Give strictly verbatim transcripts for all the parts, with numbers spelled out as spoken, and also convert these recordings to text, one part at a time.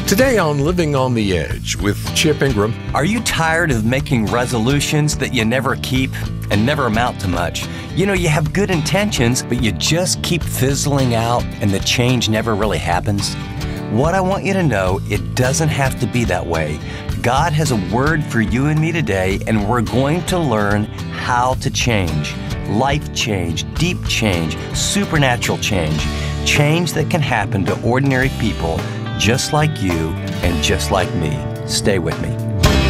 Today on Living on the Edge with Chip Ingram. Are you tired of making resolutions that you never keep and never amount to much? You know, you have good intentions, but you just keep fizzling out and the change never really happens. What I want you to know, it doesn't have to be that way. God has a word for you and me today, and we're going to learn how to change. Life change, deep change, supernatural change. Change that can happen to ordinary people just like you and just like me. Stay with me.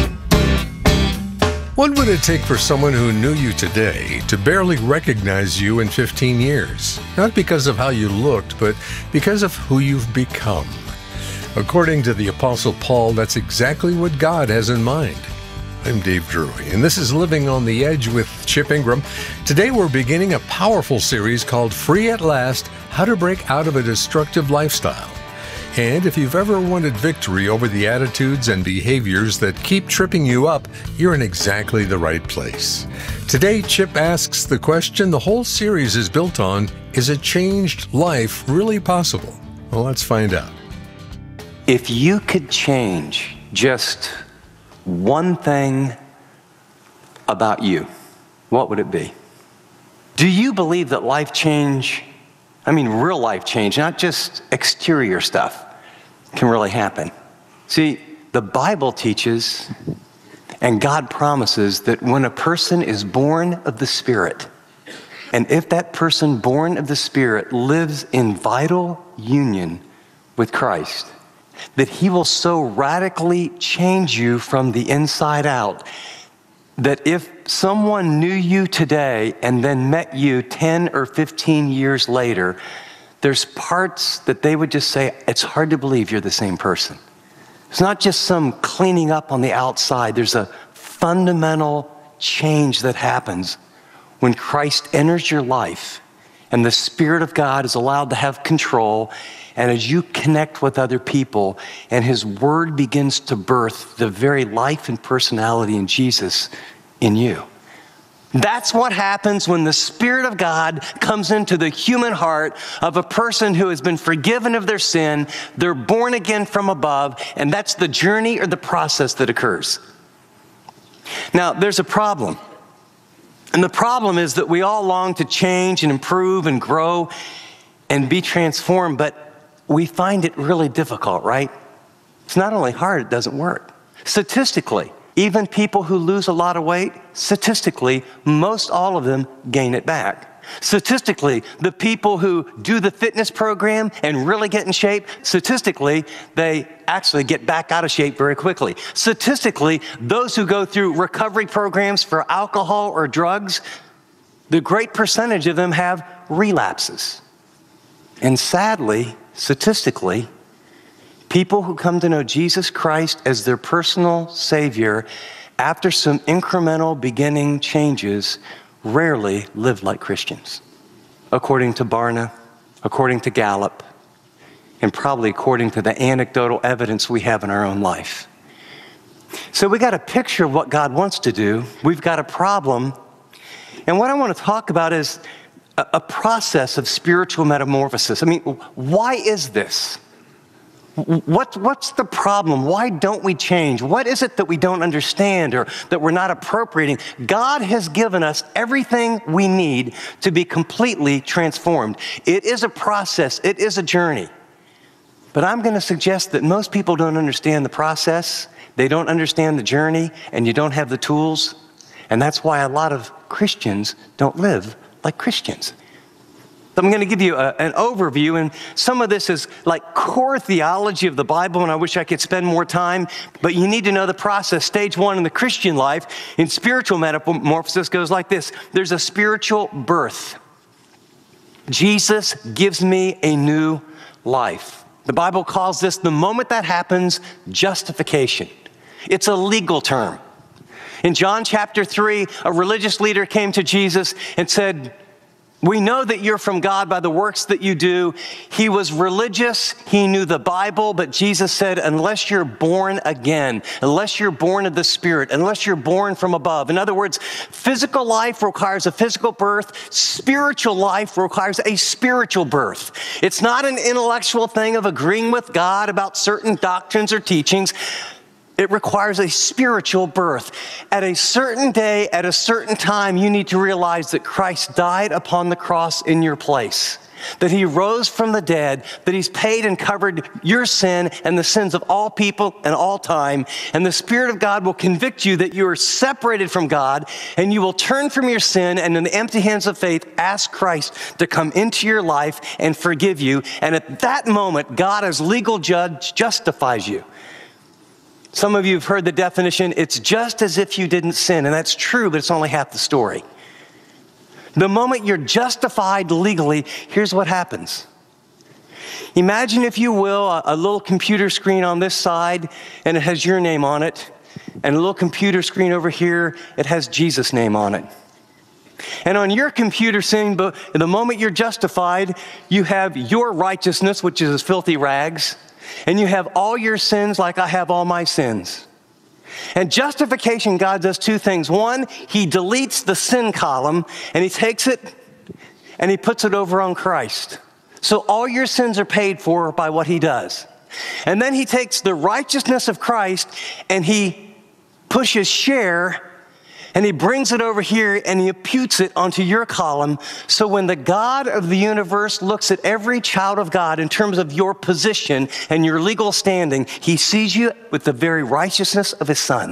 What would it take for someone who knew you today to barely recognize you in fifteen years? Not because of how you looked, but because of who you've become. According to the Apostle Paul, that's exactly what God has in mind. I'm Dave Drury, and this is Living on the Edge with Chip Ingram. Today we're beginning a powerful series called Free at Last, How to Break Out of a Destructive Lifestyle. And if you've ever wanted victory over the attitudes and behaviors that keep tripping you up, you're in exactly the right place. Today, Chip asks the question the whole series is built on: is a changed life really possible? Well, let's find out. If you could change just one thing about you, what would it be? Do you believe that life change, I mean real life change, not just exterior stuff, can really happen? See, the Bible teaches and God promises that when a person is born of the Spirit, and if that person born of the Spirit lives in vital union with Christ, that He will so radically change you from the inside out that if someone knew you today and then met you ten or fifteen years later, there's parts that they would just say, it's hard to believe you're the same person. It's not just some cleaning up on the outside. There's a fundamental change that happens when Christ enters your life and the Spirit of God is allowed to have control. And as you connect with other people and His Word begins to birth the very life and personality in Jesus in you. That's what happens when the Spirit of God comes into the human heart of a person who has been forgiven of their sin. They're born again from above, and that's the journey or the process that occurs. Now, there's a problem. And the problem is that we all long to change and improve and grow and be transformed, but we find it really difficult, right? It's not only hard, it doesn't work. Statistically, even people who lose a lot of weight, statistically, most all of them gain it back. Statistically, the people who do the fitness program and really get in shape, statistically, they actually get back out of shape very quickly. Statistically, those who go through recovery programs for alcohol or drugs, the great percentage of them have relapses. And sadly, statistically, people who come to know Jesus Christ as their personal Savior after some incremental beginning changes rarely live like Christians, according to Barna, according to Gallup, and probably according to the anecdotal evidence we have in our own life. So we got a picture of what God wants to do. We've got a problem. And what I want to talk about is a, a process of spiritual metamorphosis. I mean, why is this? What, what's the problem? Why don't we change? What is it that we don't understand or that we're not appropriating? God has given us everything we need to be completely transformed. It is a process. It is a journey. But I'm going to suggest that most people don't understand the process. They don't understand the journey, and you don't have the tools. And that's why a lot of Christians don't live like Christians. I'm going to give you a, an overview, and some of this is like core theology of the Bible, and I wish I could spend more time, but you need to know the process. Stage one in the Christian life, in spiritual metamorphosis, goes like this. There's a spiritual birth. Jesus gives me a new life. The Bible calls this, the moment that happens, justification. It's a legal term. In John chapter three, a religious leader came to Jesus and said, We know that you're from God by the works that you do. He was religious. He knew the Bible, but Jesus said, unless you're born again, unless you're born of the Spirit, unless you're born from above. In other words, physical life requires a physical birth. Spiritual life requires a spiritual birth. It's not an intellectual thing of agreeing with God about certain doctrines or teachings. It requires a spiritual birth. At a certain day, at a certain time, you need to realize that Christ died upon the cross in your place, that he rose from the dead, that he's paid and covered your sin and the sins of all people and all time. And the Spirit of God will convict you that you are separated from God, and you will turn from your sin and in the empty hands of faith, ask Christ to come into your life and forgive you. And at that moment, God as legal judge justifies you. Some of you have heard the definition, it's just as if you didn't sin. And that's true, but it's only half the story. The moment you're justified legally, here's what happens. Imagine, if you will, a, a little computer screen on this side, and it has your name on it. And a little computer screen over here, it has Jesus' name on it. And on your computer screen, the moment you're justified, you have your righteousness, which is as filthy rags. And you have all your sins like I have all my sins. And justification, God does two things. One, he deletes the sin column, and he takes it and he puts it over on Christ. So all your sins are paid for by what he does. And then he takes the righteousness of Christ and he pushes share, and he brings it over here and he imputes it onto your column. So when the God of the universe looks at every child of God in terms of your position and your legal standing, he sees you with the very righteousness of his Son.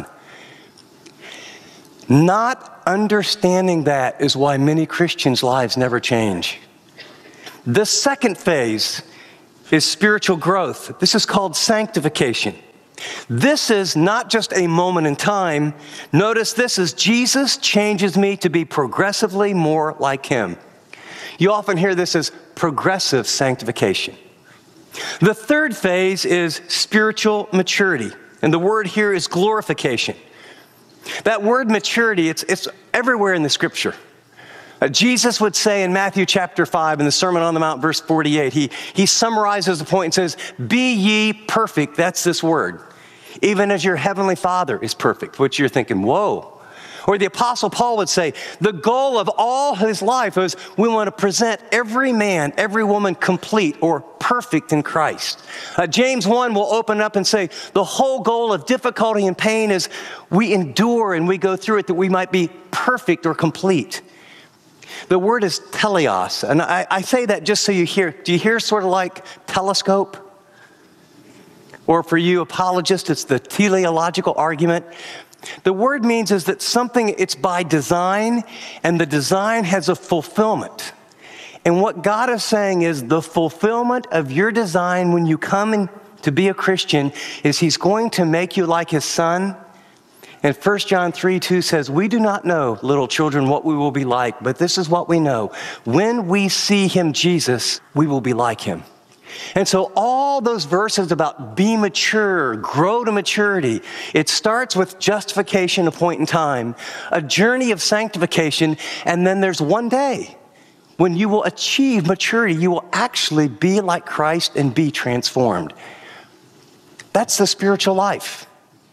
Not understanding that is why many Christians' lives never change. The second phase is spiritual growth. This is called sanctification. This is not just a moment in time. Notice this is Jesus changes me to be progressively more like him. You often hear this as progressive sanctification. The third phase is spiritual maturity. And the word here is glorification. That word maturity, it's, it's everywhere in the scripture. Uh, Jesus would say in Matthew chapter five, in the Sermon on the Mount, verse forty-eight, he, he summarizes the point and says, be ye perfect. That's this word. Even as your heavenly Father is perfect, which you're thinking, whoa. Or the Apostle Paul would say, the goal of all his life is we want to present every man, every woman complete or perfect in Christ. Uh, James one will open up and say, the whole goal of difficulty and pain is we endure and we go through it that we might be perfect or complete. The word is teleos, and I, I say that just so you hear. Do you hear sort of like telescope? Or for you apologists, it's the teleological argument. The word means is that something, it's by design, and the design has a fulfillment. And what God is saying is the fulfillment of your design when you come in to be a Christian is he's going to make you like his Son. And First John three two says, we do not know, little children, what we will be like, but this is what we know. When we see him, Jesus, we will be like him. And so all those verses about be mature, grow to maturity, it starts with justification, a point in time, a journey of sanctification, and then there's one day when you will achieve maturity. You will actually be like Christ and be transformed. That's the spiritual life.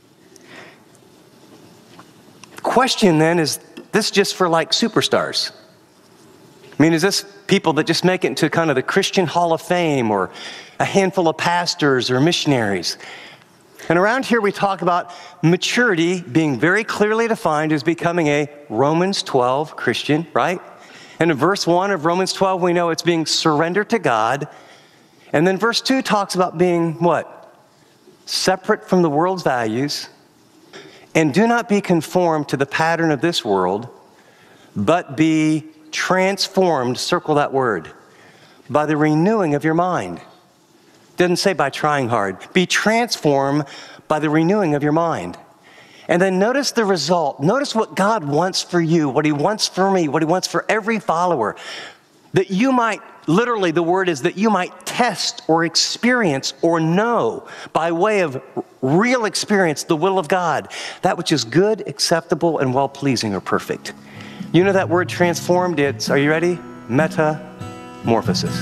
Question then, is this just for like superstars? I mean, is this people that just make it into kind of the Christian Hall of Fame, or a handful of pastors or missionaries? And around here we talk about maturity being very clearly defined as becoming a Romans twelve Christian, right? And in verse one of Romans twelve, we know it's being surrendered to God. And then verse two talks about being what? Separate from the world's values. And do not be conformed to the pattern of this world, but be transformed, circle that word, by the renewing of your mind. Doesn't say by trying hard. Be transformed by the renewing of your mind. And then notice the result. Notice what God wants for you, what he wants for me, what he wants for every follower. That you might, literally the word is that you might test or experience or know by way of real experience the will of God, that which is good, acceptable, and well-pleasing or perfect. You know that word transformed, it's, are you ready? metamorphosis.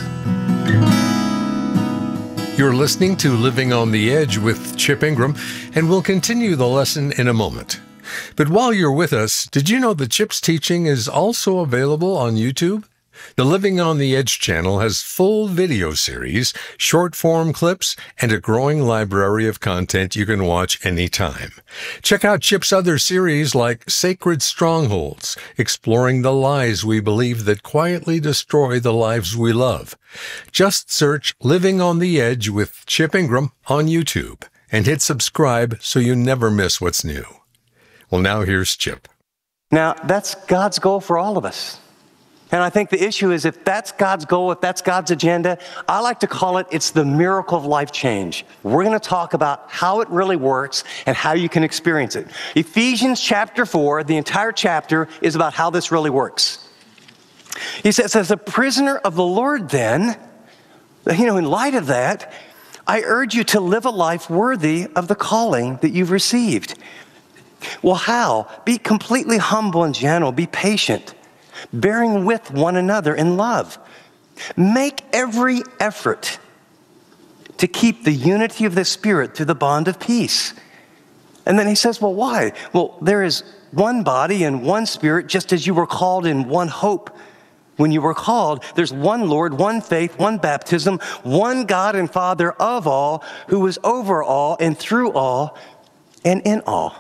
You're listening to Living on the Edge with Chip Ingram, and we'll continue the lesson in a moment. But while you're with us, did you know that Chip's teaching is also available on YouTube? The Living on the Edge channel has full video series, short-form clips, and a growing library of content you can watch anytime. Check out Chip's other series like Sacred Strongholds, exploring the lies we believe that quietly destroy the lives we love. Just search Living on the Edge with Chip Ingram on YouTube and hit subscribe so you never miss what's new. Well, now here's Chip. Now, that's God's goal for all of us. And I think the issue is if that's God's goal, if that's God's agenda, I like to call it, it's the miracle of life change. We're going to talk about how it really works and how you can experience it. Ephesians chapter four, the entire chapter is about how this really works. He says, as a prisoner of the Lord then, you know, in light of that, I urge you to live a life worthy of the calling that you've received. Well, how? Be completely humble and gentle. Be patient, bearing with one another in love. Make every effort to keep the unity of the Spirit through the bond of peace. And then he says, well, why? Well, there is one body and one Spirit, just as you were called in one hope when you were called. There's one Lord, one faith, one baptism, one God and Father of all, who is over all and through all and in all.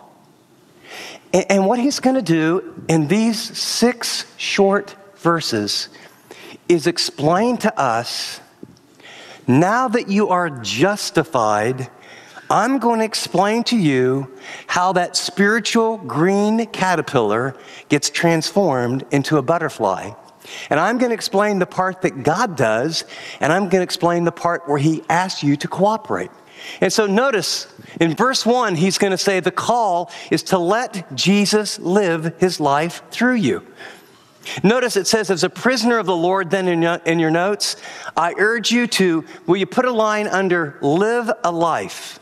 And what he's going to do in these six short verses is explain to us, now that you are justified, I'm going to explain to you how that spiritual green caterpillar gets transformed into a butterfly. And I'm going to explain the part that God does, and I'm going to explain the part where he asks you to cooperate. And so notice, in verse one, he's going to say the call is to let Jesus live his life through you. Notice it says, as a prisoner of the Lord, then in your, in your notes, I urge you to, will you put a line under live a life?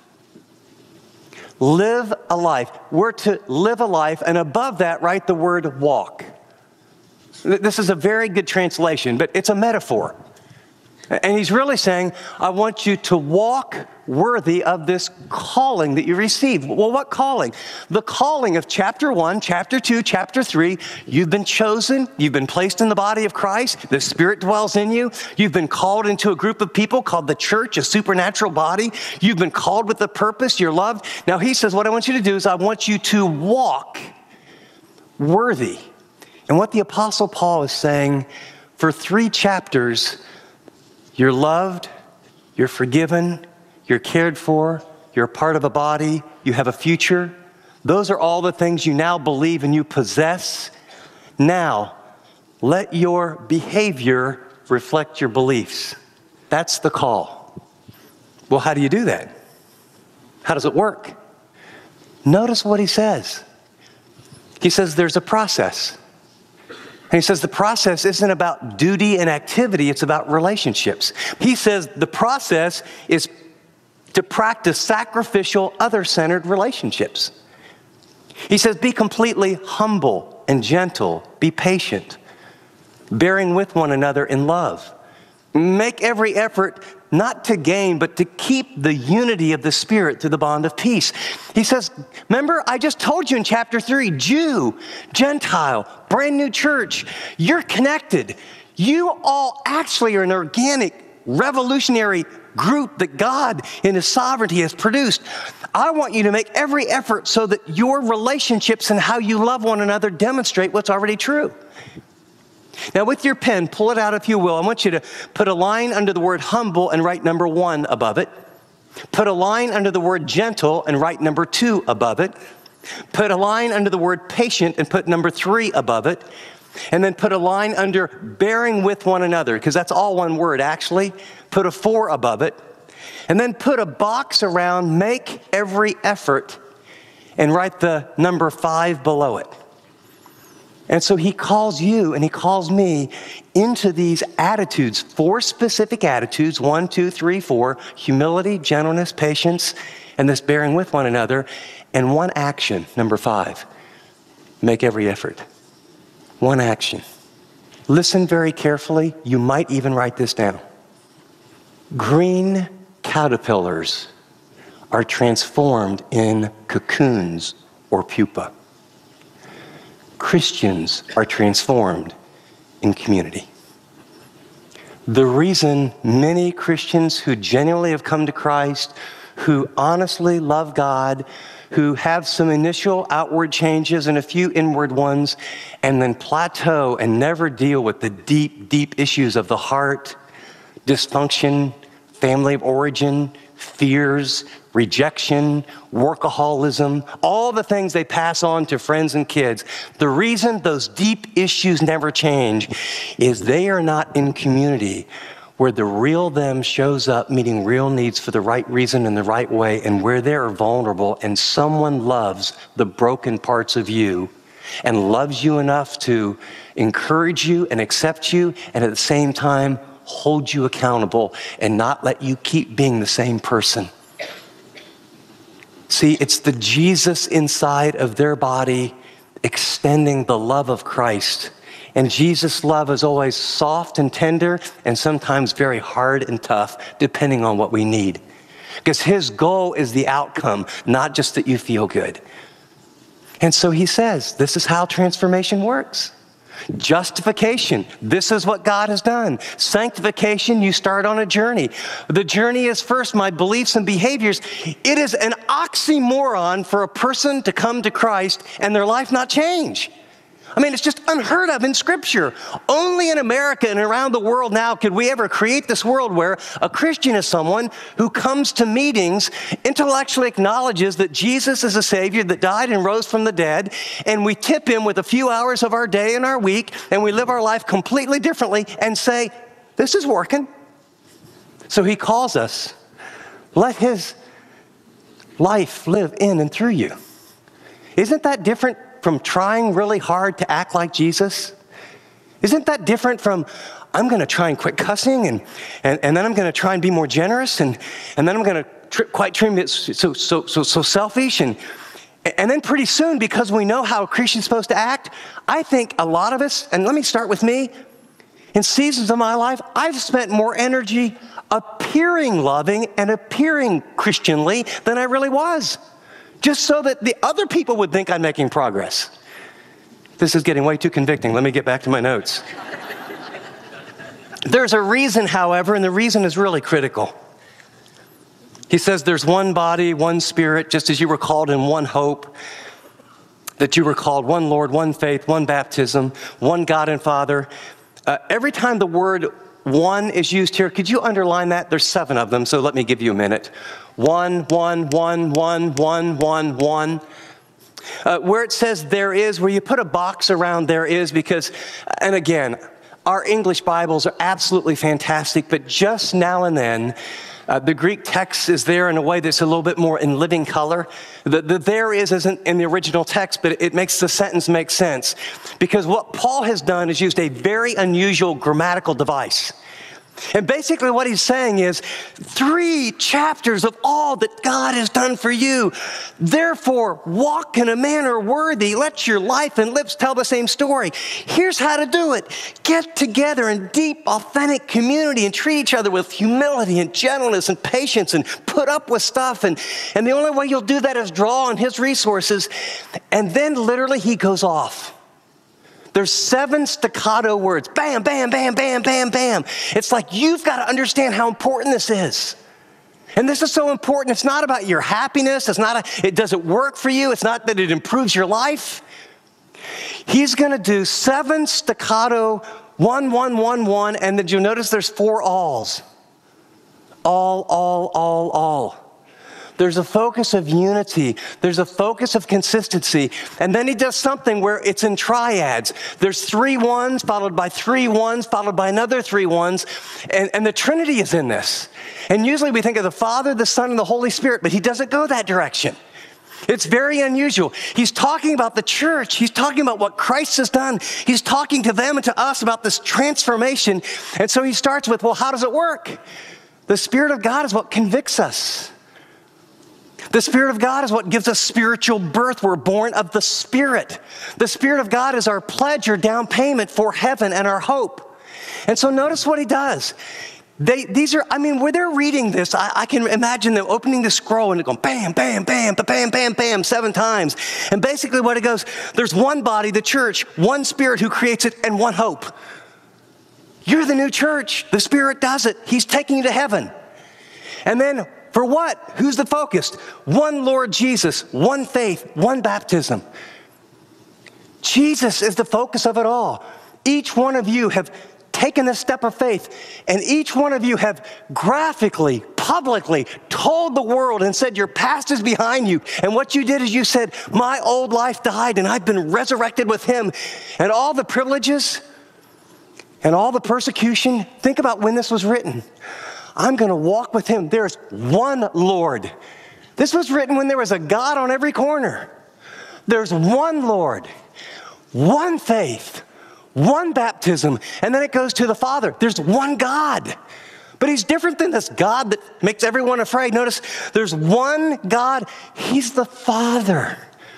Live a life. We're to live a life, and above that, write the word walk. This is a very good translation, but it's a metaphor. And he's really saying, I want you to walk worthy of this calling that you received. Well, what calling? The calling of chapter one, chapter two, chapter three. You've been chosen. You've been placed in the body of Christ. The Spirit dwells in you. You've been called into a group of people called the church, a supernatural body. You've been called with a purpose. You're loved. Now he says, what I want you to do is I want you to walk worthy. And what the Apostle Paul is saying for three chapters, you're loved, you're forgiven, you're cared for, you're a part of a body, you have a future. Those are all the things you now believe and you possess. Now, let your behavior reflect your beliefs. That's the call. Well, how do you do that? How does it work? Notice what he says. He says there's a process. And he says the process isn't about duty and activity, it's about relationships. He says the process is to practice sacrificial, other-centered relationships. He says be completely humble and gentle, be patient, bearing with one another in love. Make every effort not to gain, but to keep the unity of the Spirit through the bond of peace. He says, remember, I just told you in chapter three, Jew, Gentile, brand new church, you're connected. You all actually are an organic, revolutionary group that God in his sovereignty has produced. I want you to make every effort so that your relationships and how you love one another demonstrate what's already true. Now with your pen, pull it out if you will. I want you to put a line under the word humble and write number one above it. Put a line under the word gentle and write number two above it. Put a line under the word patient and put number three above it. And then put a line under bearing with one another, because that's all one word actually. Put a four above it. And then put a box around make every effort and write the number five below it. And so he calls you and he calls me into these attitudes, four specific attitudes, one, two, three, four, humility, gentleness, patience, and this bearing with one another. And one action, number five, make every effort. One action. Listen very carefully. You might even write this down. Green caterpillars are transformed in cocoons or pupa. Christians are transformed in community. The reason many Christians who genuinely have come to Christ, who honestly love God, who have some initial outward changes and a few inward ones, and then plateau and never deal with the deep, deep issues of the heart, dysfunction, family of origin, fears, rejection, workaholism, all the things they pass on to friends and kids. The reason those deep issues never change is they are not in community where the real them shows up meeting real needs for the right reason in the right way, and where they are vulnerable and someone loves the broken parts of you and loves you enough to encourage you and accept you, and at the same time hold you accountable and not let you keep being the same person. See, it's the Jesus inside of their body extending the love of Christ. And Jesus' love is always soft and tender and sometimes very hard and tough, depending on what we need. Because his goal is the outcome, not just that you feel good. And so he says, this is how transformation works. Justification, this is what God has done. Sanctification, you start on a journey. The journey is first my beliefs and behaviors. It is an oxymoron for a person to come to Christ and their life not change. I mean, it's just unheard of in Scripture. Only in America and around the world now could we ever create this world where a Christian is someone who comes to meetings, intellectually acknowledges that Jesus is a Savior that died and rose from the dead, and we tip him with a few hours of our day and our week, and we live our life completely differently and say, this is working. So he calls us, let his life live in and through you. Isn't that different from trying really hard to act like Jesus? Isn't that different from, I'm going to try and quit cussing, and, and, and then I'm going to try and be more generous, and, and then I'm going to tri- quite try and be so, so, so, so selfish, and, and then pretty soon, because we know how a Christian's supposed to act, I think a lot of us, and let me start with me, in seasons of my life, I've spent more energy appearing loving and appearing Christianly than I really was, just so that the other people would think I'm making progress. This is getting way too convicting. Let me get back to my notes. There's a reason, however, and the reason is really critical. He says there's one body, one spirit, just as you were called in one hope, that you were called one Lord, one faith, one baptism, one God and Father. Uh, every time the word one is used here, could you underline that? There's seven of them, so let me give you a minute. One, one, one, one, one, one, one. Uh, where it says there is, where you put a box around there is, because, and again, our English Bibles are absolutely fantastic, but just now and then, uh, the Greek text is there in a way that's a little bit more in living color. The, the there is isn't in the original text, but it makes the sentence make sense. Because what Paul has done is used a very unusual grammatical device. And basically what he's saying is three chapters of all that God has done for you. Therefore, walk in a manner worthy. Let your life and lips tell the same story. Here's how to do it. Get together in deep, authentic community and treat each other with humility and gentleness and patience and put up with stuff. And, and the only way you'll do that is draw on his resources. And then literally he goes off. There's seven staccato words. Bam, bam, bam, bam, bam, bam. It's like you've got to understand how important this is. And this is so important. It's not about your happiness. It's not, a, it doesn't work for you. It's not that it improves your life. He's going to do seven staccato, one, one, one, one, and then you'll notice there's four alls. All, all, all, all. There's a focus of unity. There's a focus of consistency. And then he does something where it's in triads. There's three ones, followed by three ones, followed by another three ones. And, and the Trinity is in this. And usually we think of the Father, the Son, and the Holy Spirit, but he doesn't go that direction. It's very unusual. He's talking about the church. He's talking about what Christ has done. He's talking to them and to us about this transformation. And so he starts with, well, how does it work? The Spirit of God is what convicts us. The Spirit of God is what gives us spiritual birth. We're born of the Spirit. The Spirit of God is our pledge or down payment for heaven and our hope. And so notice what he does. They, these are, I mean, when they're reading this, I, I can imagine them opening the scroll and going bam, bam, bam, bam, bam, bam, seven times. And basically what it goes, there's one body, the church, one Spirit who creates it, and one hope. You're the new church. The Spirit does it. He's taking you to heaven. And then for what? Who's the focus? One Lord Jesus, one faith, one baptism. Jesus is the focus of it all. Each one of you have taken a step of faith, and each one of you have graphically, publicly told the world and said your past is behind you. And what you did is you said, my old life died and I've been resurrected with him. And all the privileges and all the persecution, think about when this was written. I'm going to walk with him. There's one Lord. This was written when there was a God on every corner. There's one Lord, one faith, one baptism, and then it goes to the Father. There's one God. But he's different than this God that makes everyone afraid. Notice, there's one God. He's the Father.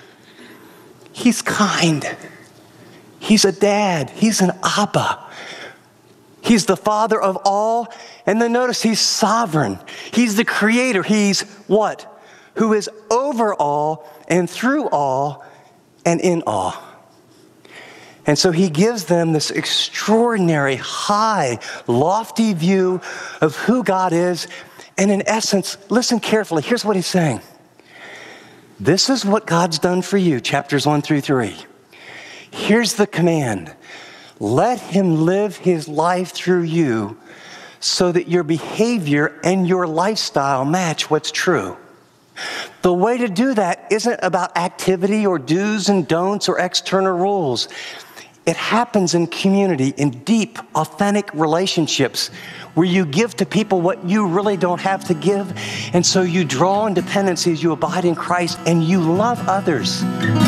He's kind. He's a dad. He's an Abba. He's the Father of all. And then notice, he's sovereign. He's the creator. He's what? Who is over all and through all and in all. And so he gives them this extraordinary, high, lofty view of who God is. And in essence, listen carefully. Here's what he's saying. This is what God's done for you, chapters one through three. Here's the command. Let him live his life through you so that your behavior and your lifestyle match what's true. The way to do that isn't about activity or do's and don'ts or external rules. It happens in community, in deep, authentic relationships where you give to people what you really don't have to give. And so you draw on dependency as you abide in Christ and you love others.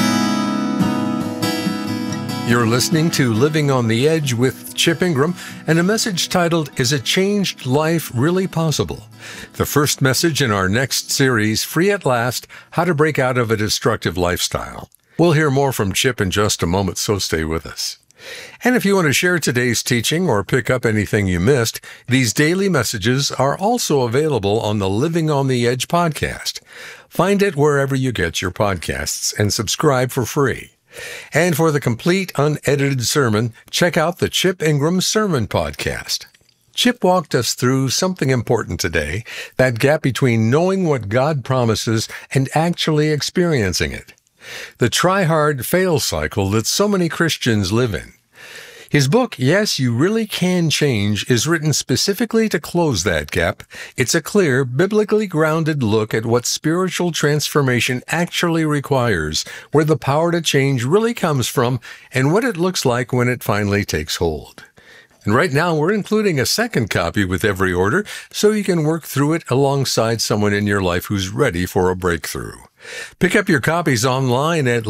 You're listening to Living on the Edge with Chip Ingram and a message titled, Is a Changed Life Really Possible? The first message in our next series, Free at Last, How to Break Out of a Destructive Lifestyle. We'll hear more from Chip in just a moment, so stay with us. And if you want to share today's teaching or pick up anything you missed, these daily messages are also available on the Living on the Edge podcast. Find it wherever you get your podcasts and subscribe for free. And for the complete unedited sermon, check out the Chip Ingram Sermon Podcast. Chip walked us through something important today, that gap between knowing what God promises and actually experiencing it. The try-hard, fail cycle that so many Christians live in. His book, Yes, You Really Can Change, is written specifically to close that gap. It's a clear, biblically grounded look at what spiritual transformation actually requires, where the power to change really comes from, and what it looks like when it finally takes hold. And right now, we're including a second copy with every order, so you can work through it alongside someone in your life who's ready for a breakthrough. Pick up your copies online at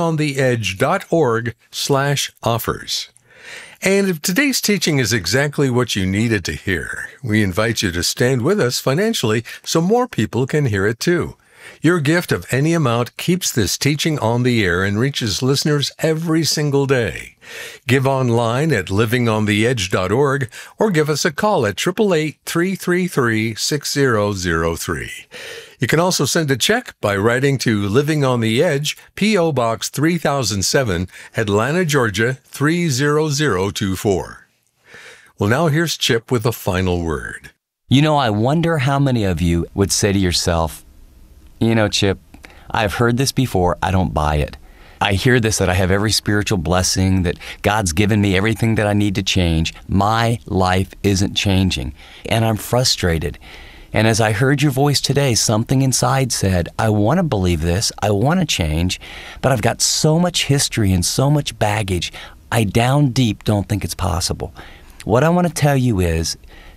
livingontheedge.org slash offers. And if today's teaching is exactly what you needed to hear, we invite you to stand with us financially so more people can hear it too. Your gift of any amount keeps this teaching on the air and reaches listeners every single day. Give online at living on the edge dot org or give us a call at eight eight eight, three three three, six zero zero three. You can also send a check by writing to Living on the Edge, P O. Box three thousand seven, Atlanta, Georgia, three zero zero two four. Well, now here's Chip with the final word. You know, I wonder how many of you would say to yourself, you know, Chip, I've heard this before, I don't buy it. I hear this, that I have every spiritual blessing, that God's given me everything that I need to change. My life isn't changing, and I'm frustrated. And as I heard your voice today, something inside said, I want to believe this, I want to change, but I've got so much history and so much baggage, I down deep don't think it's possible. What I want to tell you is,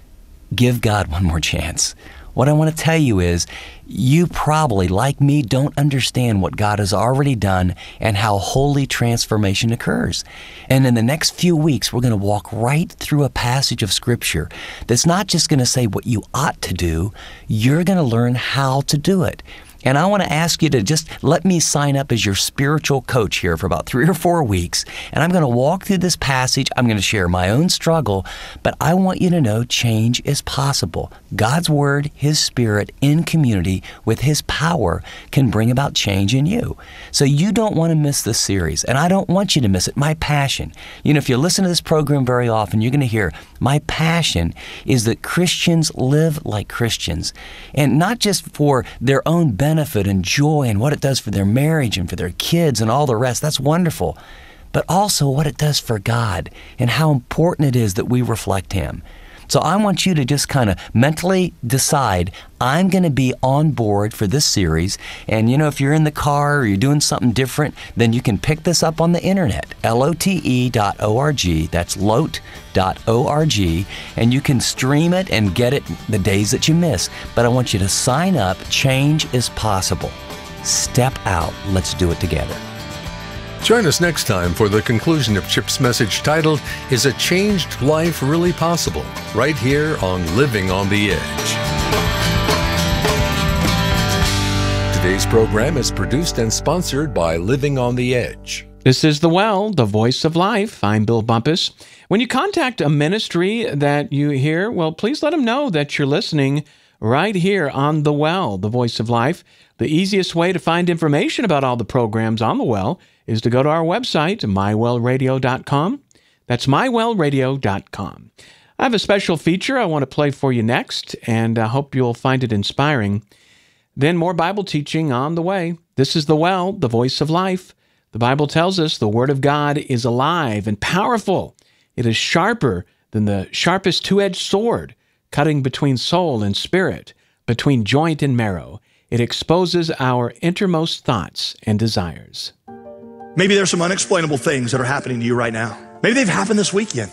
give God one more chance. What I want to tell you is, you probably, like me, don't understand what God has already done and how holy transformation occurs. And in the next few weeks, we're going to walk right through a passage of Scripture that's not just going to say what you ought to do, you're going to learn how to do it. And I want to ask you to just let me sign up as your spiritual coach here for about three or four weeks. And I'm going to walk through this passage. I'm going to share my own struggle, but I want you to know change is possible. God's Word, His Spirit, in community with His power can bring about change in you. So you don't want to miss this series, and I don't want you to miss it. My passion. You know, if you listen to this program very often, you're going to hear my passion is that Christians live like Christians, and not just for their own benefit benefit and joy and what it does for their marriage and for their kids and all the rest. That's wonderful. But also what it does for God and how important it is that we reflect Him. So I want you to just kind of mentally decide, I'm going to be on board for this series. And, you know, if you're in the car or you're doing something different, then you can pick this up on the internet, L O T E dot org. That's lote dot org. And you can stream it and get it the days that you miss. But I want you to sign up. Change is possible. Step out. Let's do it together. Join us next time for the conclusion of Chip's message titled, Is a Changed Life Really Possible? Right here on Living on the Edge. Today's program is produced and sponsored by Living on the Edge. This is The Well, the Voice of Life. I'm Bill Bumpus. When you contact a ministry that you hear, well, please let them know that you're listening right here on The Well, the Voice of Life. The easiest way to find information about all the programs on The Well is to go to our website, my well radio dot com. That's my well radio dot com. I have a special feature I want to play for you next, and I hope you'll find it inspiring. Then more Bible teaching on the way. This is The Well, the Voice of Life. The Bible tells us the Word of God is alive and powerful. It is sharper than the sharpest two-edged sword, cutting between soul and spirit, between joint and marrow. It exposes our innermost thoughts and desires. Maybe there's some unexplainable things that are happening to you right now. Maybe they've happened this weekend.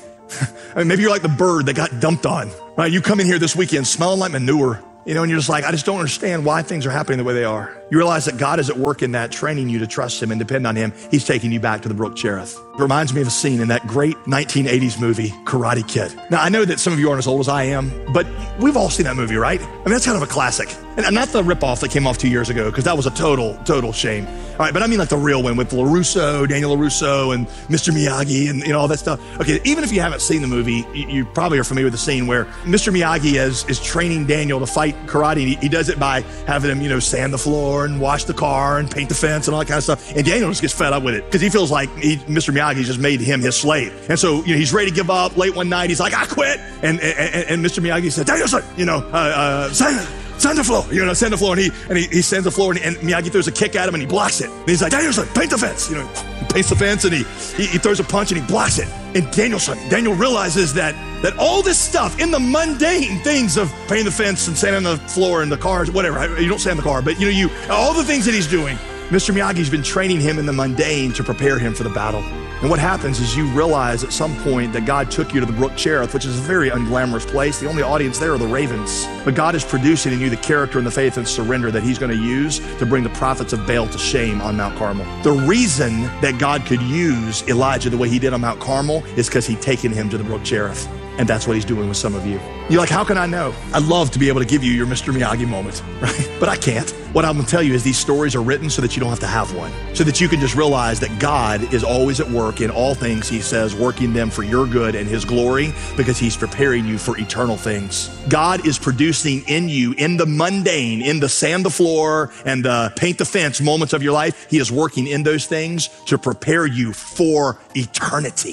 I mean, maybe you're like the bird that got dumped on, right? You come in here this weekend smelling like manure, you know, and you're just like, I just don't understand why things are happening the way they are. You realize that God is at work in that, training you to trust Him and depend on Him. He's taking you back to the Brook Cherith. It reminds me of a scene in that great nineteen eighties movie, Karate Kid. Now, I know that some of you aren't as old as I am, but we've all seen that movie, right? I mean, that's kind of a classic. And not the ripoff that came off two years ago, because that was a total, total shame. All right, but I mean like the real one with LaRusso, Daniel LaRusso, and Mister Miyagi, and you know all that stuff. Okay, even if you haven't seen the movie, you, you probably are familiar with the scene where Mister Miyagi is, is training Daniel to fight karate. And he, he does it by having him, you know, sand the floor and wash the car and paint the fence and all that kind of stuff. And Daniel just gets fed up with it because he feels like he, Mister Miyagi just made him his slave. And so, you know, he's ready to give up. Late one night, he's like, I quit. And and, and Mister Miyagi said, Danielson, you know, uh, uh, sand, sand the floor, you know, sand the floor. And he and he, he sends the floor, and, and Miyagi throws a kick at him, and he blocks it. And he's like, Danielson, paint the fence. You know, he paints the fence, and he, he he throws a punch, and he blocks it. And Danielson, Daniel realizes that that all this stuff in the mundane things of painting the fence and sanding the floor and the cars, whatever, you don't sand the car, but you know, you all the things that he's doing, Mister Miyagi's been training him in the mundane to prepare him for the battle. And what happens is you realize at some point that God took you to the Brook Cherith, which is a very unglamorous place. The only audience there are the ravens. But God is producing in you the character and the faith and surrender that He's going to use to bring the prophets of Baal to shame on Mount Carmel. The reason that God could use Elijah the way He did on Mount Carmel is because He'd taken him to the Brook Cherith. And that's what He's doing with some of you. You're like, how can I know? I'd love to be able to give you your Mister Miyagi moment, right? But I can't. What I'm going to tell you is these stories are written so that you don't have to have one, so that you can just realize that God is always at work in all things, He says, working them for your good and His glory, because He's preparing you for eternal things. God is producing in you, in the mundane, in the sand the floor and the paint the fence moments of your life, He is working in those things to prepare you for eternity.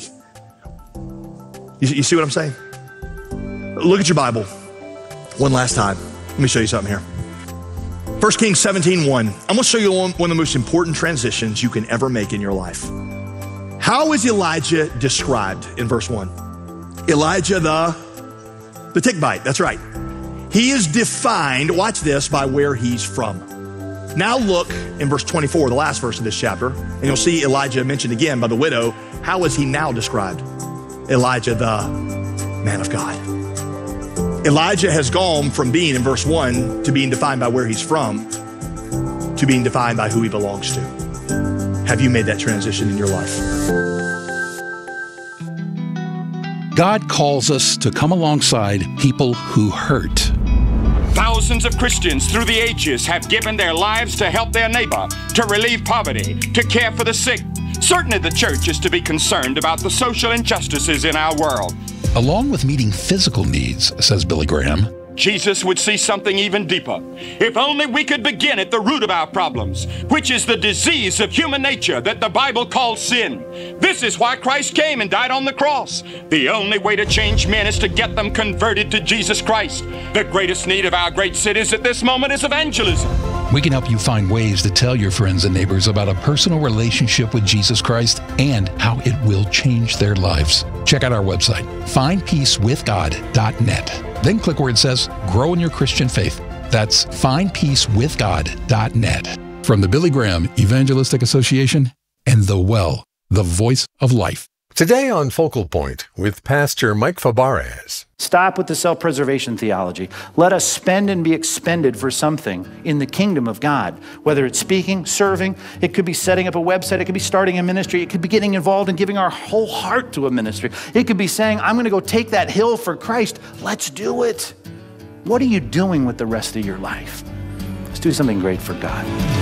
You, you see what I'm saying? Look at your Bible one last time. Let me show you something here. First Kings seventeen one. I'm going to show you one of the most important transitions you can ever make in your life. How is Elijah described in verse one? Elijah the, the Tickbite, that's right. He is defined, watch this, by where he's from. Now look in verse twenty-four, the last verse of this chapter, and you'll see Elijah mentioned again by the widow. How is he now described? Elijah the man of God. Elijah has gone from being in verse one to being defined by where he's from to being defined by who he belongs to. Have you made that transition in your life? God calls us to come alongside people who hurt. Thousands of Christians through the ages have given their lives to help their neighbor, to relieve poverty, to care for the sick. Certainly the church is to be concerned about the social injustices in our world. Along with meeting physical needs, says Billy Graham, Jesus would see something even deeper. If only we could begin at the root of our problems, which is the disease of human nature that the Bible calls sin. This is why Christ came and died on the cross. The only way to change men is to get them converted to Jesus Christ. The greatest need of our great cities at this moment is evangelism. We can help you find ways to tell your friends and neighbors about a personal relationship with Jesus Christ and how it will change their lives. Check out our website, find peace with god dot net. Then click where it says Grow in Your Christian Faith. That's find peace with god dot net. From the Billy Graham Evangelistic Association and The Well, the voice of life. Today on Focal Point with Pastor Mike Fabarez. Stop with the self-preservation theology. Let us spend and be expended for something in the kingdom of God. Whether it's speaking, serving, it could be setting up a website, it could be starting a ministry, it could be getting involved and giving our whole heart to a ministry. It could be saying, I'm going to go take that hill for Christ. Let's do it. What are you doing with the rest of your life? Let's do something great for God.